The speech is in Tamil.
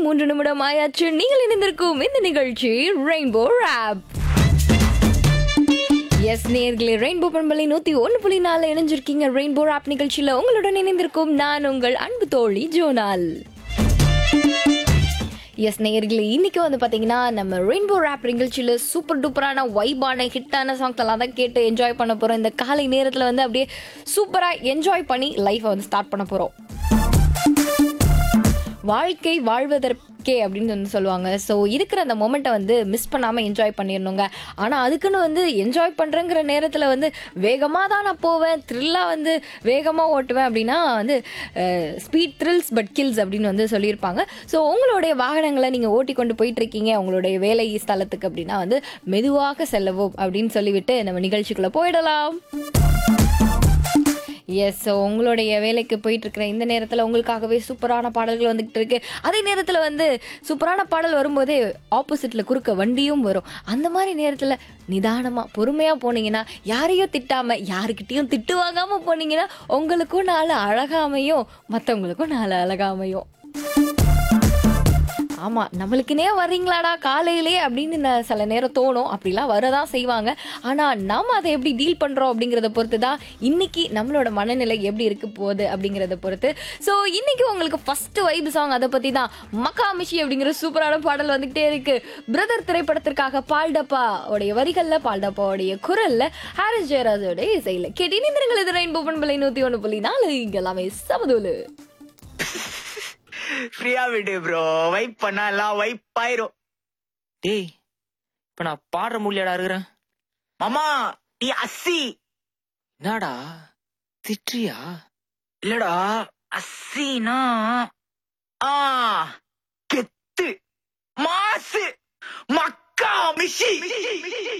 3 நிமிடம் ஆயாச்சு. நீங்கள் இணைந்திருக்கும் இந்த நிகழ்ச்சி ரெயின்போ ராப். எஸ் நேயர்களே, ரெயின்போ பண்பலை 101.4 இணைஞ்சிருக்கீங்க. ரெயின்போ ராப் நிகழ்ச்சியில உங்களுடன் இணைந்திருக்கும் நான் உங்கள் அன்பு தோழி ஜோனால். எஸ் நேயர்களே, இன்னைக்கு வந்து பார்த்தீங்கன்னா நம்ம ரெயின்போ ராப் நிகழ்ச்சியில் சூப்பர் டூப்பரான வைபான ஹிட்டான சாங்ஸ் எல்லாம் தான் கேட்டு என்ஜாய் பண்ண போகிறோம். இந்த காலை நேரத்தில் வந்து அப்படியே சூப்பராக என்ஜாய் பண்ணி லைஃப்பை வந்து ஸ்டார்ட் பண்ண போகிறோம். வாழ்க்கை வாழ்வதற்கே அப்படின்னு வந்து சொல்லுவாங்க. ஸோ இருக்கிற அந்த மொமெண்ட்டை வந்து மிஸ் பண்ணாமல் என்ஜாய் பண்ணிடணுங்க. ஆனால் அதுக்குன்னு வந்து என்ஜாய் பண்ணுறேங்கிற நேரத்தில் வந்து வேகமாக தான் நான் போவேன், த்ரில்லாக வந்து வேகமாக ஓட்டுவேன் அப்படின்னா வந்து ஸ்பீட் த்ரில்ஸ் பட் கில்ஸ் அப்படின்னு வந்து சொல்லியிருப்பாங்க. ஸோ உங்களுடைய வாகனங்களை நீங்கள் ஓட்டி கொண்டு போயிட்டுருக்கீங்க உங்களுடைய வேலை ஸ்தலத்துக்கு அப்படின்னா வந்து மெதுவாக செல்லவும் அப்படின்னு சொல்லிவிட்டு நம்ம நிகழ்ச்சிக்குள்ளே போயிடலாம். எஸ், ஸோ உங்களுடைய வேலைக்கு போயிட்டுருக்கிற இந்த நேரத்தில் உங்களுக்காகவே சூப்பரான பாடல்கள் வந்துகிட்டு இருக்கு. அதே நேரத்தில் வந்து சூப்பரான பாடல் வரும்போதே ஆப்போசிட்டில் குறுக்க வண்டியும் வரும். அந்த மாதிரி நேரத்தில் நிதானமாக பொறுமையாக போனீங்கன்னா, யாரையும் திட்டாமல் யாருக்கிட்டையும் திட்டு வாங்காமல் போனீங்கன்னா உங்களுக்கும் நாலு அழகாமையும் மற்றவங்களுக்கும் நாலு அழகாமையும். ஆமாம், நம்மளுக்குனே வர்றீங்களாடா காலையிலே அப்படின்னு சில நேரம் தோணும். அப்படிலாம் வரதான் செய்வாங்க. ஆனால் நாம் அதை எப்படி டீல் பண்ணுறோம் அப்படிங்கிறத பொறுத்து தான் இன்னைக்கு நம்மளோட மனநிலை எப்படி இருக்க போகுது அப்படிங்கிறத பொறுத்து. ஸோ இன்னைக்கு உங்களுக்கு ஃபஸ்ட்டு வைப் சாங் அதை பற்றி தான். மக்காமிஷி அப்படிங்கிற சூப்பரான பாடல் வந்துகிட்டே இருக்கு. பிரதர் திரைப்படத்திற்காக பால்டப்பா உடைய வரிகளில் பால்டப்பாவுடைய குரலில் ஹாரிஸ் ஜெயராஜோடைய இசையில் கேட்டு இணைந்திருங்கள். இது ரெயின்போ பண்பலை 101.4 இங்க எல்லாமே சமதூலு. ஃப்ரீயா விடு ப்ரோ, வைப் பண்ணா எல்லாம் வைப் ஆயிரும். டேய், இப்ப நான் பாடுற முடியலடா இருக்கிறேன். மாமா நீ அஸ்ஸி. என்னடா திட்றியா? இல்லடா, அஸ்ஸினா கெத்து மாசு மக்கா மிஷி.